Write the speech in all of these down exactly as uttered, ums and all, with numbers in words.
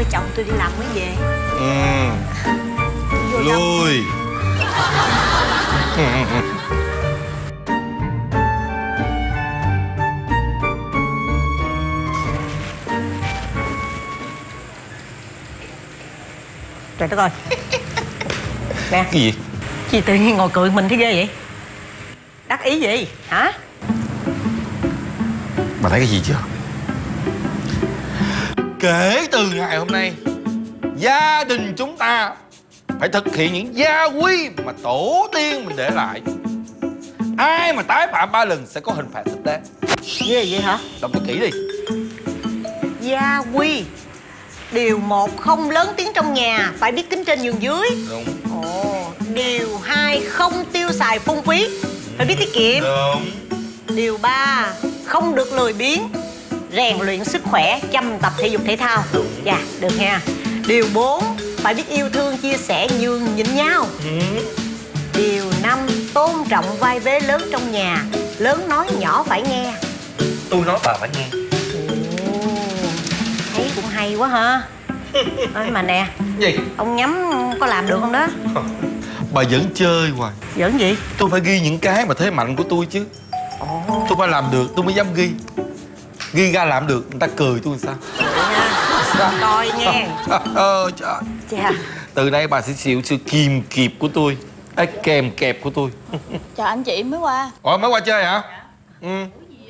chồng tôi đi làm mới về. Ừ. Lui. Trời đất ơi. Nè. Cái gì? Chị tự nhiên ngồi cười mình thế ghê vậy? Đắc ý gì hả? Bà thấy cái gì chưa? Kể từ ngày hôm nay, gia đình chúng ta phải thực hiện những gia quy mà tổ tiên mình để lại. Ai mà tái phạm ba lần sẽ có hình phạt thích đáng. Ghê vậy hả? Đọc cho kỹ đi. Gia quy. Điều một, không lớn tiếng trong nhà, phải biết kính trên nhường dưới. Đúng. Ồ. Điều hai, không tiêu xài phung phí, phải biết tiết kiệm. Đúng. Điều ba, không được lười biếng, rèn luyện sức khỏe, chăm tập thể dục thể thao. Dạ, được nha. Điều bốn, phải biết yêu thương, chia sẻ, nhường nhịn nhau. Ừ. Điều năm, tôn trọng vai vế lớn trong nhà, lớn nói nhỏ phải nghe. Tôi nói bà phải nghe. Ồ, thấy cũng hay quá ha. Ơi mà nè, Gì? ông nhắm có làm được không đó? Bà vẫn chơi hoài. Giỡn gì? Tôi phải ghi những cái mà thế mạnh của tôi chứ. Ồ. Tôi phải làm được tôi mới dám ghi. Ghi ra làm được người ta cười tôi làm sao? Sao? Coi nghe. Ơ trời. Chà. Từ đây bà sẽ chịu sự kìm kịp của tôi. Ê, kèm kẹp của tôi. Chào anh chị, mới qua. Ủa mới qua chơi hả? Ừ.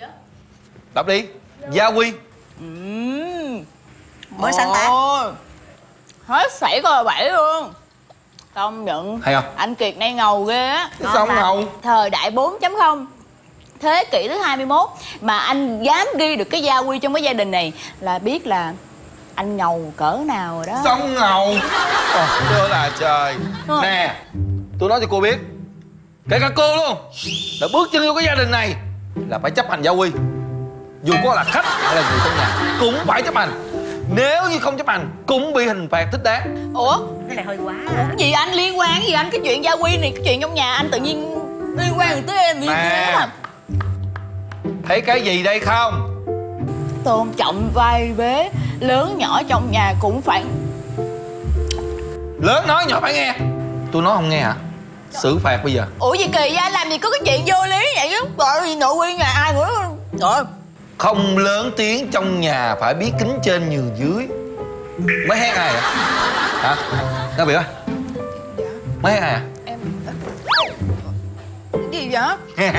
Đọc đi. Gia quy. Ừm. Mới sáng tác. Ồ, hết sảy coi là bảy luôn. Công nhận. Hay không? Anh Kiệt này ngầu ghê á. Cái sao ngầu? Thời đại bốn chấm không, thế kỷ thứ hai mươi mốt mà anh dám ghi được cái gia quy trong cái gia đình này là biết là anh ngầu cỡ nào rồi đó. Sống ngầu. Ồ, trời là trời. Ừ. Nè, tôi nói cho cô biết, kể cả cô luôn, đã bước chân vô cái gia đình này là phải chấp hành gia quy. Dù có là khách hay là người trong nhà cũng phải chấp hành. Nếu như không chấp hành cũng bị hình phạt thích đáng. Ủa? Cái này hơi quá. Cái gì anh liên quan cái gì anh? Cái chuyện gia quy này, cái chuyện trong nhà anh tự nhiên liên quan tới em như thế Nè, à? thấy cái gì đây không? Tôn trọng vai vế lớn nhỏ trong nhà cũng phải. Lớn nói nhỏ phải nghe. Tôi nói không nghe hả? Xử phạt bây giờ. Ủa gì kỳ vậy? Anh làm gì có cái chuyện vô lý vậy chứ? Rồi nội quy nhà ai nữa? Rồi. Không lớn tiếng trong nhà, phải biết kính trên nhường dưới. Mới hét ai hả? Hả? Nó bị á? Mới hét ai hả? Em... Cái gì vậy?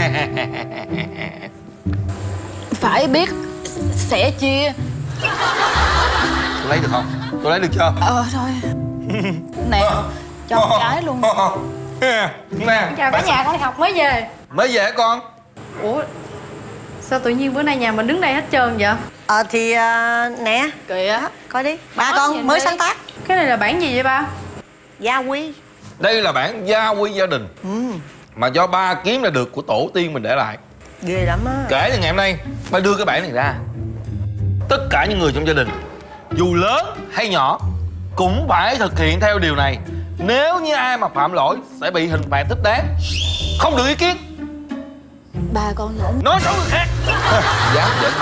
Phải biết sẻ chia. Tôi lấy được không? Tôi lấy được chưa? Ờ thôi. Nè, cho trái luôn. Nè. Chào cả nhà, con đi học mới về. Mới về hả con? Ủa, sao tự nhiên bữa nay nhà mình đứng đây hết trơn vậy? Ờ thì uh, nè. Kìa. Coi đi. Ba Có con gì mới đi. sáng tác. Cái này là bản gì vậy ba? Gia quy. Đây là bản gia quy gia đình. Ừ. Mà do ba kiếm ra được của tổ tiên mình để lại. Ghê lắm á. Kể từ ngày hôm nay ba đưa cái bản này ra, tất cả những người trong gia đình, dù lớn hay nhỏ, cũng phải thực hiện theo điều này. Nếu như ai mà phạm lỗi sẽ bị hình phạt thích đáng. Không được ý kiến. Ba con giỡn. Nói xấu người khác. Dám giỡn